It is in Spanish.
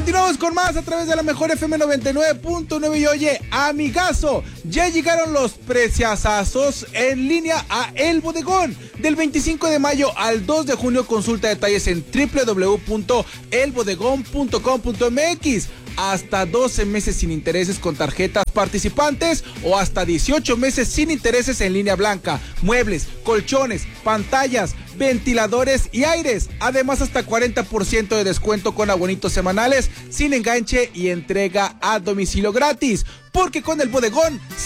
Continuamos con más a través de la mejor FM 99.9 y oye, amigazo, ya llegaron los preciazazos en línea a El Bodegón. Del 25 de mayo al 2 de junio consulta detalles en www.elbodegón.com.mx. Hasta 12 meses sin intereses con tarjetas participantes o hasta 18 meses sin intereses en línea blanca, muebles, colchones, pantallas, ventiladores y aires. Además, hasta 40% de descuento con abonitos semanales sin enganche y entrega a domicilio gratis. Porque con El Bodegón